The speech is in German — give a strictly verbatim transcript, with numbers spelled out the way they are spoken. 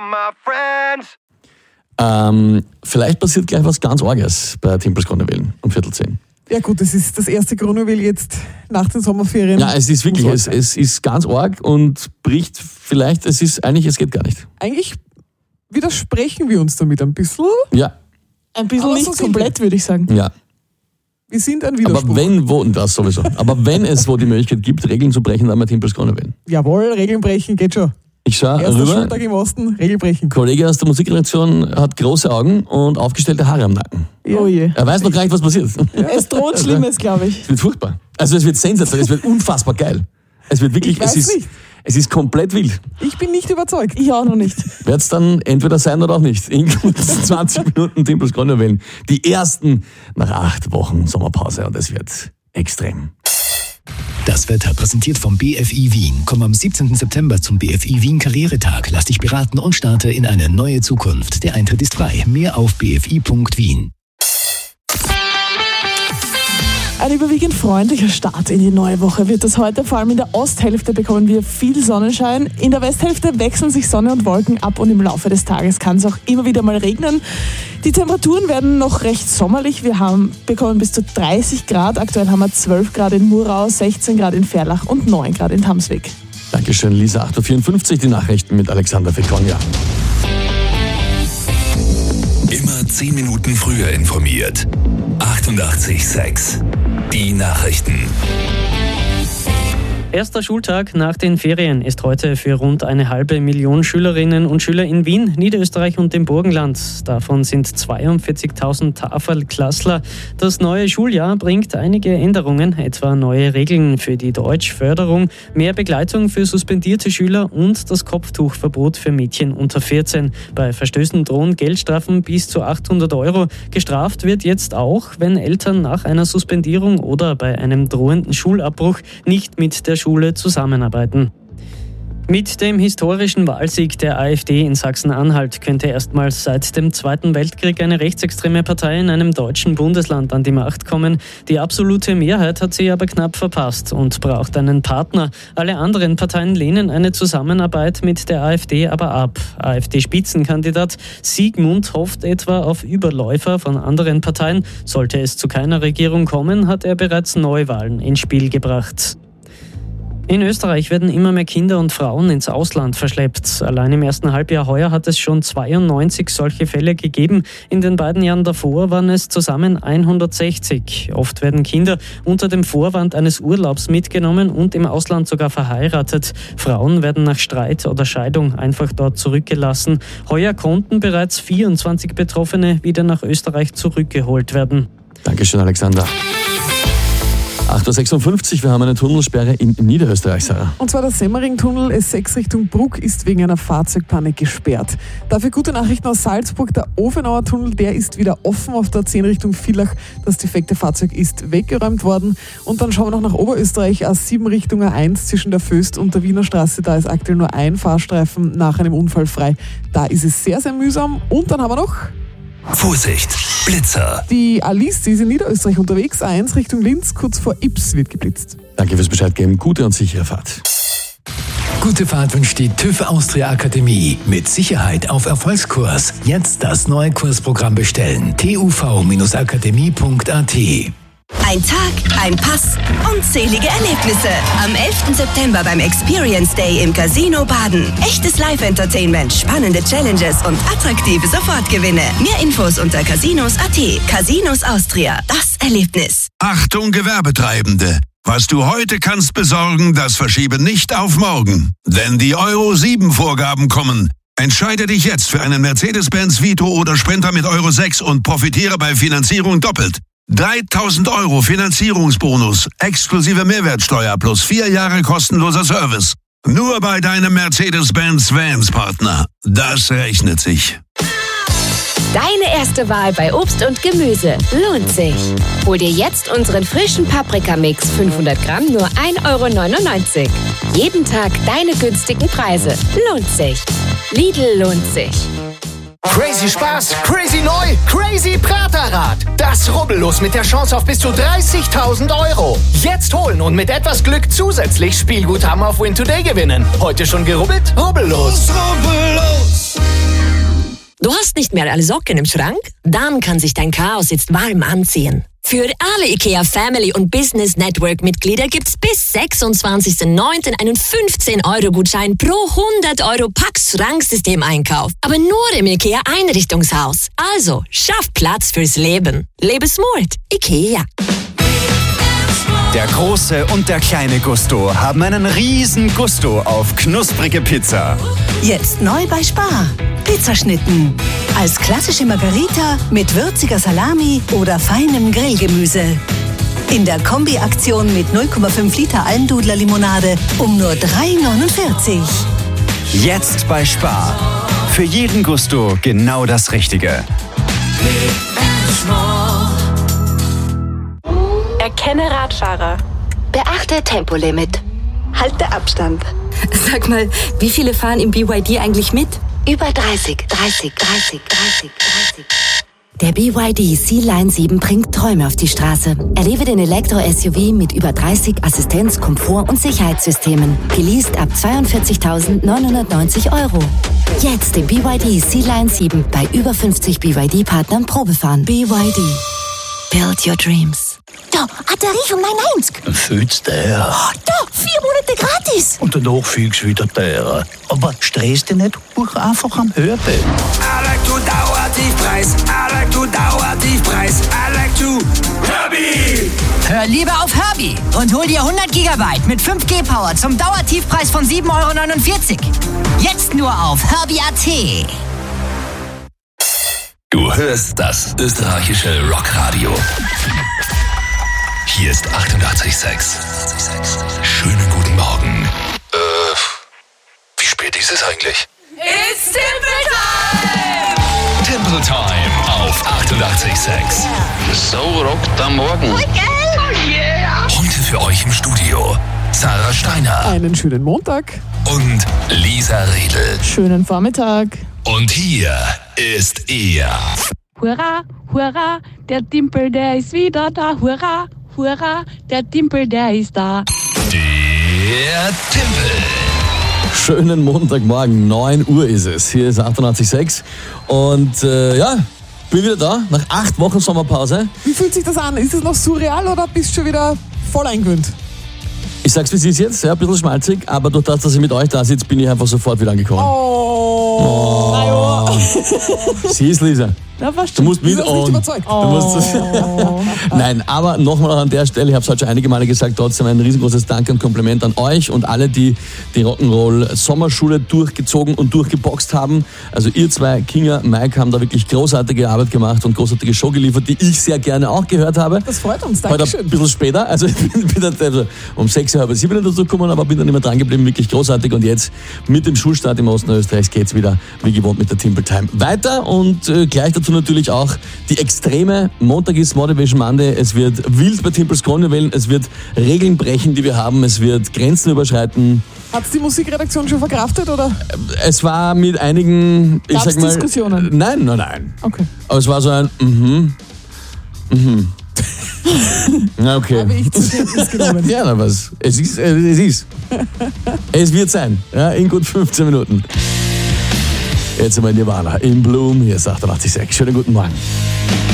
my friends. Ähm, vielleicht passiert gleich was ganz Arges bei Timpels Kronjuwelen um Viertel zehn. Ja gut, das ist das erste Kronjuwel jetzt nach den Sommerferien. Ja, es ist wirklich, es, es ist ganz arg und bricht vielleicht, es ist eigentlich, es geht gar nicht. Eigentlich widersprechen wir uns damit ein bisschen. Ja. Ein bisschen Aber nicht so sind komplett, würde ich sagen. Ja. Wir sind ein Widerspruch. Aber wenn, wo, das sowieso. Aber wenn es wo die Möglichkeit gibt, Regeln zu brechen, dann bei Timpels Kronjuwelen. Jawohl, Regeln brechen, geht schon. Ich schaue Erster rüber. Schultag im Osten, Regeln brechen. Kollege aus der Musikredaktion hat große Augen und aufgestellte Haare am Nacken. Ja. Oh je. Er weiß noch gar nicht, was passiert. Es droht Schlimmes, glaube ich. Es wird furchtbar. Also es wird sensationell, es wird unfassbar geil. Es wird wirklich, Ich weiß es ist, nicht. es ist komplett wild. Ich bin nicht überzeugt. Ich auch noch nicht. Wird es dann entweder sein oder auch nicht. In zwanzig Minuten Timpels Kronjuwelen. Die ersten nach acht Wochen Sommerpause und es wird extrem. Das Wetter präsentiert vom B F I Wien. Komm am siebzehnten September zum B F I Wien Karrieretag. Lass dich beraten und starte in eine neue Zukunft. Der Eintritt ist frei. Mehr auf b f i punkt wien. Ein überwiegend freundlicher Start in die neue Woche wird es heute. Vor allem in der Osthälfte bekommen wir viel Sonnenschein. In der Westhälfte wechseln sich Sonne und Wolken ab und im Laufe des Tages kann es auch immer wieder mal regnen. Die Temperaturen werden noch recht sommerlich. Wir haben bekommen bis zu dreißig Grad. Aktuell haben wir zwölf Grad in Murau, sechzehn Grad in Ferlach und neun Grad in Tamsweg. Dankeschön, Lisa. acht Uhr vierundfünfzig, die Nachrichten mit Alexander Fekonja. Immer zehn Minuten früher informiert. achtundachtzig Komma sechs. Die Nachrichten. Erster Schultag nach den Ferien ist heute für rund eine halbe Million Schülerinnen und Schüler in Wien, Niederösterreich und dem Burgenland. Davon sind zweiundvierzigtausend Tafelklassler. Das neue Schuljahr bringt einige Änderungen, etwa neue Regeln für die Deutschförderung, mehr Begleitung für suspendierte Schüler und das Kopftuchverbot für Mädchen unter vierzehn. Bei Verstößen drohen Geldstrafen bis zu achthundert Euro. Gestraft wird jetzt auch, wenn Eltern nach einer Suspendierung oder bei einem drohenden Schulabbruch nicht mit der Schule zusammenarbeiten. Mit dem historischen Wahlsieg der AfD in Sachsen-Anhalt könnte erstmals seit dem Zweiten Weltkrieg eine rechtsextreme Partei in einem deutschen Bundesland an die Macht kommen. Die absolute Mehrheit hat sie aber knapp verpasst und braucht einen Partner. Alle anderen Parteien lehnen eine Zusammenarbeit mit der AfD aber ab. AfD-Spitzenkandidat Siegmund hofft etwa auf Überläufer von anderen Parteien. Sollte es zu keiner Regierung kommen, hat er bereits Neuwahlen ins Spiel gebracht. In Österreich werden immer mehr Kinder und Frauen ins Ausland verschleppt. Allein im ersten Halbjahr heuer hat es schon zweiundneunzig solche Fälle gegeben. In den beiden Jahren davor waren es zusammen hundertsechzig. Oft werden Kinder unter dem Vorwand eines Urlaubs mitgenommen und im Ausland sogar verheiratet. Frauen werden nach Streit oder Scheidung einfach dort zurückgelassen. Heuer konnten bereits vierundzwanzig Betroffene wieder nach Österreich zurückgeholt werden. Dankeschön, Alexander. acht Uhr sechsundfünfzig, wir haben eine Tunnelsperre in Niederösterreich, Sarah. Und zwar der Semmering-Tunnel S sechs Richtung Bruck ist wegen einer Fahrzeugpanik gesperrt. Dafür gute Nachrichten aus Salzburg. Der Ofenauer Tunnel, der ist wieder offen auf der zehn Richtung Villach. Das defekte Fahrzeug ist weggeräumt worden. Und dann schauen wir noch nach Oberösterreich. A sieben Richtung A eins zwischen der Föst und der Wiener Straße. Da ist aktuell nur ein Fahrstreifen nach einem Unfall frei. Da ist es sehr, sehr mühsam. Und dann haben wir noch... Vorsicht, Blitzer. Die Alice, die ist in Niederösterreich unterwegs. A eins Richtung Linz, kurz vor Ips wird geblitzt. Danke fürs Bescheid geben. Gute und sichere Fahrt. Gute Fahrt wünscht die TÜV Austria Akademie. Mit Sicherheit auf Erfolgskurs. Jetzt das neue Kursprogramm bestellen. t u v akademie punkt a t. Ein Tag, ein Pass, unzählige Erlebnisse. Am elften September beim Experience Day im Casino Baden. Echtes Live-Entertainment, spannende Challenges und attraktive Sofortgewinne. Mehr Infos unter casinos punkt a t. Casinos Austria, das Erlebnis. Achtung Gewerbetreibende! Was du heute kannst besorgen, das verschiebe nicht auf morgen. Denn die Euro sieben Vorgaben kommen. Entscheide dich jetzt für einen Mercedes-Benz Vito oder Sprinter mit Euro sechs und profitiere bei Finanzierung doppelt. dreitausend Euro Finanzierungsbonus, exklusive Mehrwertsteuer plus vier Jahre kostenloser Service. Nur bei deinem Mercedes-Benz Vans-Partner. Das rechnet sich. Deine erste Wahl bei Obst und Gemüse lohnt sich. Hol dir jetzt unseren frischen Paprikamix fünfhundert Gramm nur ein Euro neunundneunzig. Jeden Tag deine günstigen Preise. Lohnt sich. Lidl lohnt sich. Crazy Spaß, crazy neu, crazy Praterrad. Das Rubbellos mit der Chance auf bis zu dreißigtausend Euro. Jetzt holen und mit etwas Glück zusätzlich Spielguthaben auf Win Today gewinnen. Heute schon gerubbelt? Rubbellos. Rubbellos. hast nicht mehr alle Socken im Schrank? Dann kann sich dein Chaos jetzt warm anziehen. Für alle IKEA Family und Business Network Mitglieder gibt's bis sechsundzwanzigsten neunten einen fünfzehn Euro Gutschein pro hundert Euro Pax Schranksystem-Einkauf. Aber nur im IKEA Einrichtungshaus. Also, schaff Platz fürs Leben. Lebe smart. IKEA. Der große und der kleine Gusto haben einen riesen Gusto auf knusprige Pizza. Jetzt neu bei Spar. Pizzaschnitten. Als klassische Margarita mit würziger Salami oder feinem Grillgemüse. In der Kombi-Aktion mit null Komma fünf Liter Almdudler-Limonade um nur drei neunundvierzig. Jetzt bei Spar. Für jeden Gusto genau das Richtige. Erkenne Radfahrer. Beachte Tempolimit. Halte Abstand. Sag mal, wie viele fahren im B Y D eigentlich mit? Über dreißig, dreißig, dreißig, dreißig, dreißig. Der B Y D C-Line sieben bringt Träume auf die Straße. Erlebe den Elektro-S U V mit über dreißig Assistenz-, Komfort- und Sicherheitssystemen. Geleast ab zweiundvierzigtausendneunhundertneunzig Euro. Jetzt den B Y D C-Line sieben bei über fünfzig B Y D-Partnern Probefahren. B Y D. Build your dreams. Da, hat der Rief um neun neunzig. Fühlst du der? Da, vier Monate gratis. Und danach fühlst du wieder der. Aber stress dich nicht, buch einfach am Hörbe. I like to Dauertiefpreis. I like to Dauertiefpreis. I like to Herbie. Hör lieber auf Herbie und hol dir hundert Gigabyte mit fünf G Power zum Dauertiefpreis von sieben Euro neunundvierzig. Jetzt nur auf Herbie Punkt at. Du hörst das österreichische Rockradio. Hier ist achtundachtzig Komma sechs. Schönen guten Morgen. Äh, wie spät ist es eigentlich? It's Timple Time! Timple Time auf achtundachtzig Komma sechs. So rockt am Morgen. Oh yeah! Heute für euch im Studio Sarah Steiner. Einen schönen Montag. Und Lisa Riedl. Schönen Vormittag. Und hier ist er. Hurra, hurra, der Timpel, der ist wieder da. Hurra, hurra, der Timpel, der ist da. Der Timpel. Schönen Montagmorgen, neun Uhr ist es. Hier ist achtundachtzig Komma sechs. Und äh, ja, bin wieder da, nach acht Wochen Sommerpause. Wie fühlt sich das an? Ist es noch surreal oder bist du schon wieder voll eingewöhnt? Ich sag's, wie es ist jetzt, ja, ein bisschen schmalzig, aber durch das, dass ich mit euch da sitze, bin ich einfach sofort wieder angekommen. Oh. oh. Sie ist Lisa. Ja, du musst mit on. Überzeugt. Du musst oh. Nein, aber nochmal an der Stelle, ich habe es heute schon einige Male gesagt, trotzdem ein riesengroßes Dank und Kompliment an euch und alle, die die Rock'n'Roll Sommerschule durchgezogen und durchgeboxt haben. Also ihr zwei, Kinga, Mike, haben da wirklich großartige Arbeit gemacht und großartige Show geliefert, die ich sehr gerne auch gehört habe. Das freut uns, danke Heute schön. ein bisschen später, also ich bin, bin dann, also um sechs, halb sieben dazu gekommen, aber bin dann immer dran geblieben, wirklich großartig. Und jetzt mit dem Schulstart im Osten Österreichs geht's wieder, wie gewohnt, mit der Timple Time weiter und äh, gleich dazu natürlich auch die Extreme. Montag ist Motivation Monday. Es wird wild bei Timples Krone wählen. Es wird Regeln brechen, die wir haben. Es wird Grenzen überschreiten. Hat's die Musikredaktion schon verkraftet, oder? Es war mit einigen, ich Gab's sag mal... Diskussionen? Nein, nein, nein. Okay. Aber es war so ein mhm, mhm. Na, okay. Habe ich zur Kenntnis genommen. Ja, na was. Es ist, äh, es ist. Es wird sein. Ja, in gut fünfzehn Minuten. Jetzt sind wir in Nirvana. In Bloom. Hier ist achtundachtzig Komma sechs. Schönen guten Morgen.